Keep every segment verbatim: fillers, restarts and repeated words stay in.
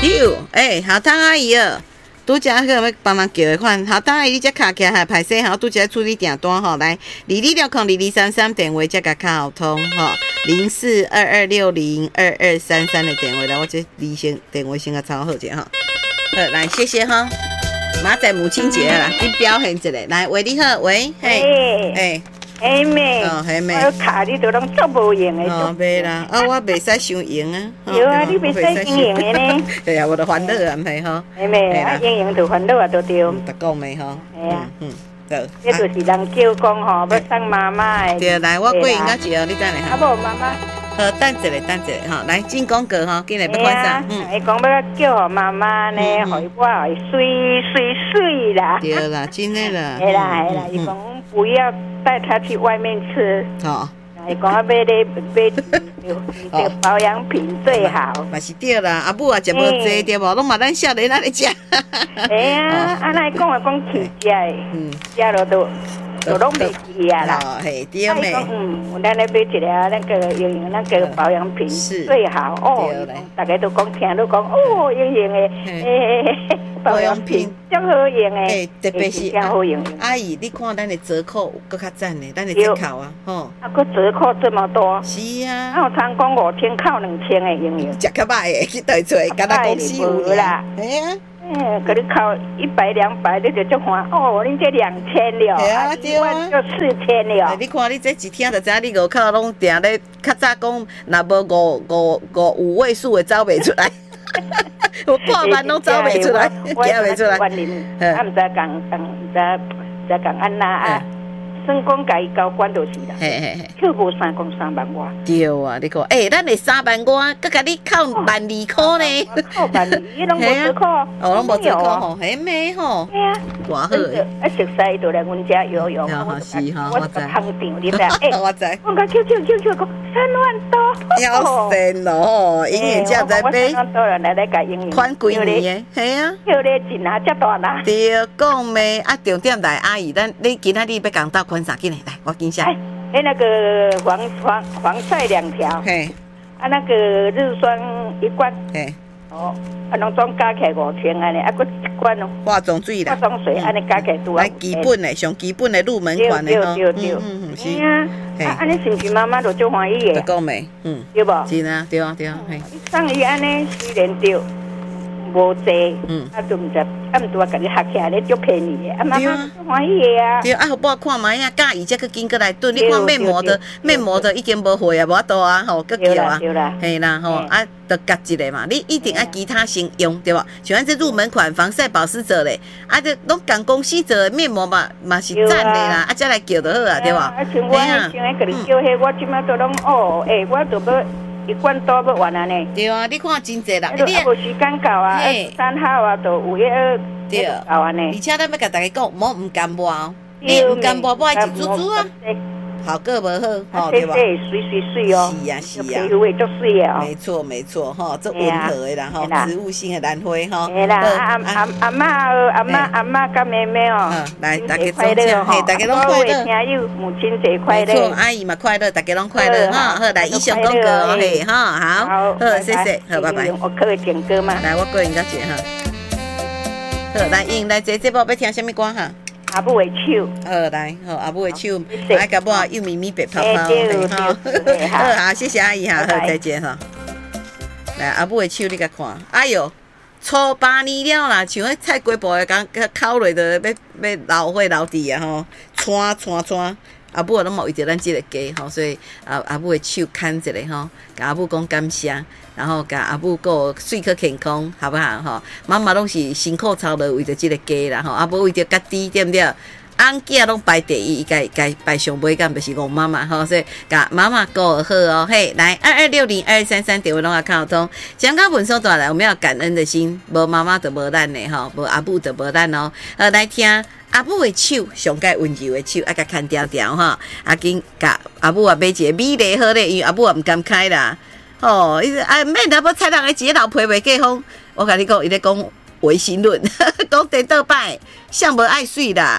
六，哎，好汤阿姨哦，拄则个要帮忙叫的款，好汤阿姨，你只卡起来还歹势吼，拄则处理订单吼，来，二二六空二二三三电话，则甲卡通吼，零四二二六零二二三三的电话，来，我这离先电话先甲抄好者吼，好，来，谢谢哈。马仔母亲节啦，你表现一下，来，喂，你好，喂，嘿，哎。 黑妹， 哦，黑妹， 我卡你都拢做无用的。 哦，袂啦，啊，我袂使伤用啊。 有啊，你袂使经营的呢。 对啊，我的烦恼啊，唔系吼。 黑妹，啊，经营就烦恼啊，都对。 特讲的吼。 系啊， 嗯，对。 这就是人叫讲吼，要送妈妈的。 对，来，我过应该接哦，你等下哈。啊，无妈妈。 好，等一下，等一下，吼，来进广告吼，今日要看啥？ 嗯。伊讲要叫妈妈呢，互我会水水水啦。 对啦，真的啦。 系啦系啦，伊讲不要带他去外面吃。哦。伊讲啊，买咧买买保养品最好。 嘛是对啦，阿母啊，食无济对无，拢嘛咱少年仔咧食。 哎呀，啊那讲啊讲起食的，嗯，食了都。都拢袂记啊啦， 哦，嘿，对咩？ 嗯，咱咧买一个那个用用那个保养品最好哦，大家都讲听都讲哦，用用的诶保养品真好用诶， 特别是真好用。 阿姨，你看咱的折扣有够较赞的，咱的折扣啊，吼， 啊，个折扣这么多， 是啊， 啊，有通讲五千扣两千的用用， 食较歹的去对做，甲咱公司有啦， 嘿啊。 哎，给你考一百两百，你就就看哦，你这两千了， 对啊，对啊， 就四千了。 你看你这一听就知，你五口拢定咧，较早讲，若无五五五五位数的走袂出来，有半万拢走袂出来，行袂出来。 啊，唔知讲讲，唔知知讲安那啊。算讲家己交关就是啦，嘿嘿嘿，扣无三讲三万外。 对啊，你看，诶，咱的三万外，佮甲你扣万二块呢。 扣万二，伊拢无折扣。 哦，拢无折扣吼，嘿咩吼？ 嘿啊， 偌好诶。 啊，熟悉就来阮遮游泳。 哦，是哈， 我个捧场，你知？诶， 我知。 我讲 Q Q Q Q 讲三万多。 要神咯，永远才在买。 三万多人来来甲营业。 款几年诶？系啊。 叫咧真啊，遮大啦。 对，讲咩？啊，重点来，阿姨，咱你今仔日要讲到款啥？紧来，来，我跟你讲。 哎，那个黄黄黄菜两条。嘿。啊，那个日霜一罐。嘿。哦。啊，拢总加起来五千安尼，啊，佮一罐哦。化妆水啦。化妆水安尼加起来多啊。来基本的，上基本的入门款的吼。对对对。嗯嗯是。啊，安尼是不是妈妈就足欢喜的？讲没？嗯。对无？是啊，对啊，对啊，嘿。送伊安尼虽然对。无济，嗯，啊，就毋知，啊，毋多甲你合起来咧，足便宜的，啊，妈妈欢喜的啊。对啊，好我看卖啊，介意则去紧过来炖。你看面膜的，面膜的已经无货啊，无法度啊，吼，搁叫啊，嘿啦，吼，啊，得夹一个嘛，你一定爱其他先用，对吧？像咱这入门款防晒保湿者咧，啊，这拢共公司做的面膜嘛，嘛是赞的啦，啊，再来叫就好啊，对吧？啊，像我像迄个你叫迄，我即马都拢哦，诶，我都要。一罐多要完啊呢？对啊，你看真济啦，你无时间到啊，二十三号啊，就五月二对到啊呢。而且咱要甲大家讲，莫唔甘播哦，你唔甘播，不爱一煮煮啊。效果无好，吼对吧？水水水哦，是啊是啊，皮肤会足水啊。没错没错，吼，足温和的啦，吼，植物性的兰花，吼。对啦，阿阿阿妈阿妈阿妈甲妹妹哦，来大家快乐，嘿，大家拢快乐。听友母亲节快乐，没错，阿姨嘛快乐，大家拢快乐，哈，好，来以上广告，嘿，哈，好，好，谢谢，好，拜拜。我可以点歌吗？来，我个人甲姐哈。好，来应来这节目要听什么歌哈？阿母的手，好来，好阿母的手，来甲我幼咪咪白泡泡，好，好，谢谢阿姨哈，好再见哈。来阿母的手你甲看，哎哟，初八年了啦，像迄菜瓜布的讲烤落的要要老伙老弟啊吼，穿穿穿。阿母拢冇为着咱即个家吼，所以阿阿母的手牵一下吼，甲阿母讲感谢，然后甲阿母讲水可健康，好不好吼？妈妈拢是辛苦操劳为着即个家啦吼，阿母为着家己对不对？翁囝拢排第一，该该排上尾干，就是我妈妈吼，所以甲妈妈过好哦。嘿，来二二六零二三三电话拢要靠通。香港本收大来，我们要感恩的心，无妈妈就无咱的吼，无阿母就无咱哦。呃，来听。阿母的手，上介温柔的手，爱甲牵条条哈。阿紧甲阿母啊买一个米粒好咧，因为阿母也毋敢开啦。哦，伊啊免得要菜人的一个老皮袂过风。我甲你讲，伊咧讲唯心论，讲颠倒摆，相无爱水啦。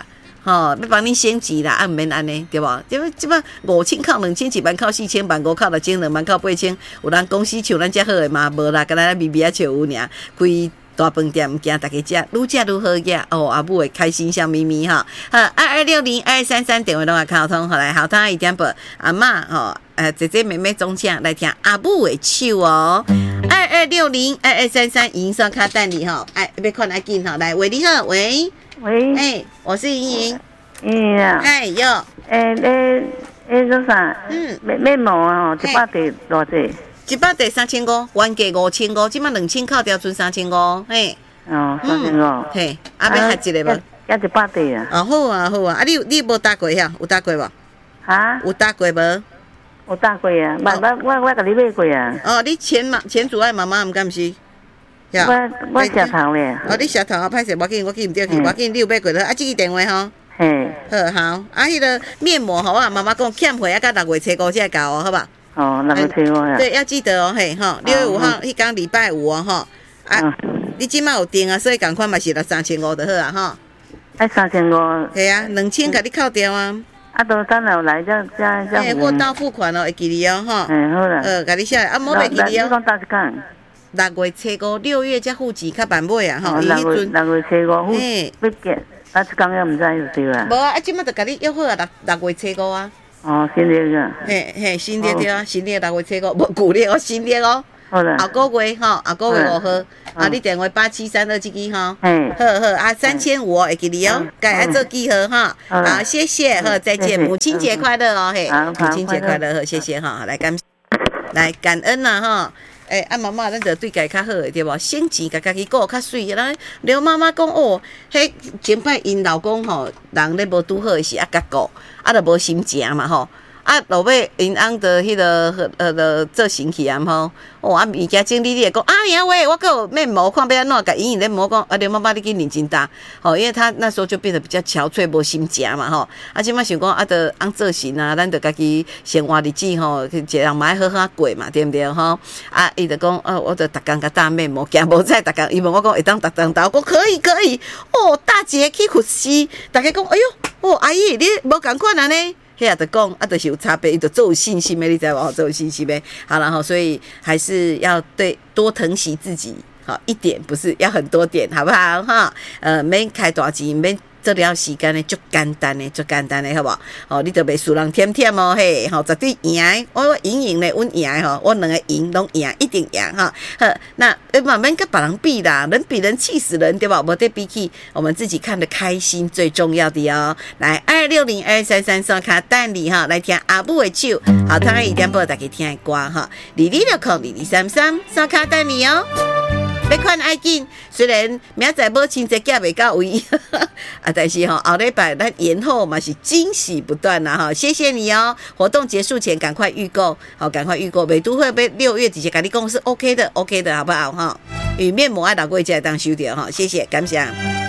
吼、哦，要帮你升级啦，啊，毋免安尼，对无？即摆即摆五千扣两千，一万扣四千，万五扣六千，两万扣八千，有人公司像咱遮好诶嘛，无啦，敢若微微啊笑有尔，开大饭店毋惊大家食，愈食愈好食哦，阿母会开心笑眯眯哈。好，二二六零二三三电话拢来沟通，好来，好，他一点报阿嬷吼，呃，姐姐妹妹总请来听阿母的手哦。二二六零二二三三银双卡等你吼，哎，要看来紧吼，来，喂，你好，喂， 喂， 哎、欸，我是莹莹， 莹莹啊， 哎有， 诶，你你做啥？嗯，面面膜啊，吼，一百块偌济？ 一百块三千五，原价五千五，即摆两千扣掉剩三千五，嘿。 哦，三千五。 嘿，啊，要合一个无？ 也一百块啊。 哦，好啊，好啊，啊，你你无搭过遐？有搭过无？ 哈？ 有搭过无？ 有搭过啊，我我我我甲你买过啊。 哦，你前妈前主爱妈妈毋敢是？ 我我舌头咧。 哦，你舌头啊，歹势，我紧我记毋对去，我紧你有买过了，啊，这个电话吼。 嘿。 好好，啊，迄个面膜吼，我妈妈讲欠货啊，到六月初五才到哦，好吧？ 哦，六月初五啊。 对，要记得哦，嘿，吼，六月五号迄天礼拜五哦，吼，啊，你即摆有订啊，所以共款嘛是六三千五就好啊，吼。 哎，三千五。 系啊，两千甲你扣掉啊。 啊，都等下来再再再。 哎，货到付款哦，会记你哦，吼。 嗯，好啦。 呃，甲你写，啊，冇袂记你哦。 你讲哪一天？ 六月初五，六月才付钱较慢买啊，吼。 哦，六月六月初五付，要结，哪一天也毋知就对啊。 无啊，啊，即摆就甲你约好啊，六六月初五啊。 哦，新历个。 嘿嘿，新历对啊，新历六月初五，无旧历哦，新历哦。 好啦。 后个月吼，后个月五号，啊，你电话八七三二这支吼。 嗯。 好好啊，三千五会记你哦，该做记号哈。好，谢谢，好，再见，母亲节快乐哦，嘿，母亲节快乐，好，谢谢哈，来感，来感恩啦哈。诶、欸，啊妈妈，咱就对家较好诶，对无？省钱，家家己顾较水。咱刘妈妈讲哦，迄前摆因老公吼，人咧无拄好诶时啊，甲顾，啊，就无心情嘛吼。啊，落尾因翁的迄个呃的做神去啊吼，哦啊物件整理你会讲啊呀喂，我有面膜，看要安怎，甲莹莹咧膜讲，啊刘妈妈你去认真打，吼，因为他那时候就变得比较憔悴，无心情嘛吼。啊，即摆想讲啊，得翁做神啊，咱得家己生活日子吼，一个人嘛爱好好过嘛，对毋对吼？啊，伊就讲，啊，我得逐工甲打面膜，惊无在逐工，伊问我讲会当逐工打，我讲可以可以。哦，大姐去护士，大家讲，哎哟，哦阿姨你无共款安尼。迄也就讲，啊，就是有差别，伊就做有信心的，你知无？做有信心的，好了哈，所以还是要对多疼惜自己，好一点不是要很多点，好不好哈？呃，免开大钱，免做了时间呢，足简单的，足简单的，好不好？哦，你就袂输人忝忝哦，嘿，吼，绝对赢！我我赢赢咧，阮赢吼，我两个赢拢赢，一定赢哈。好，那慢慢跟别人比啦，人比人气死人，对吧？无得比起我们自己看得开心最重要的哦。来，二六零二三三刷卡等你哈，来听阿母的手，好，他一点播大家听的歌哈，二二六空二二三三刷卡等你哦。要看爱紧，虽然明仔载母亲节寄袂到位，啊，但是吼、喔、后礼拜咱延后嘛是惊喜不断啦哈！谢谢你哦、喔，活动结束前赶快预购，好，赶快预购，美都会被六月底前跟你讲是 OK 的 ，OK 的好不好哈？与面膜爱打过一家当收掉哈，谢谢，感谢。